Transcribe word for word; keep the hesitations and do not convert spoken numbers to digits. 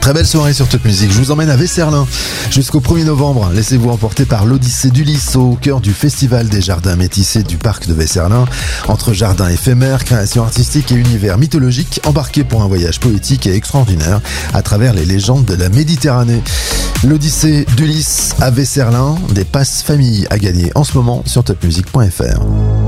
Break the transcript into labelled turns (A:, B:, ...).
A: Très belle soirée sur Top Music. Je vous emmène à Vesserlin jusqu'au premier novembre. Laissez-vous emporter par l'Odyssée d'Ulysse au cœur du Festival des Jardins Métissés du Parc de Vesserlin. Entre jardins éphémères, créations artistiques et univers mythologiques, embarquez pour un voyage poétique et extraordinaire à travers les légendes de la Méditerranée. L'Odyssée d'Ulysse à Vesserlin, des passes famille à gagner en ce moment sur top music point f r.